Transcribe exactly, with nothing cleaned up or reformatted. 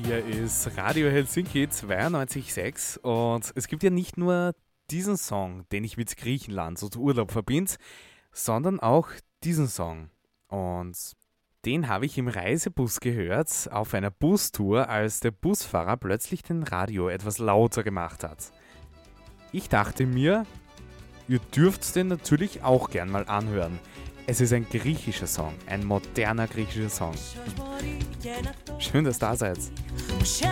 Hier ist Radio Helsinki zweiundneunzig Komma sechs und es gibt ja nicht nur diesen Song, den ich mit Griechenland und Urlaub verbinde, sondern auch diesen Song. Und den habe ich im Reisebus gehört, auf einer Bustour, als der Busfahrer plötzlich den Radio etwas lauter gemacht hat. Ich dachte mir, ihr dürft den natürlich auch gern mal anhören. Es ist ein griechischer Song, ein moderner griechischer Song. Schön, dass ihr da seid.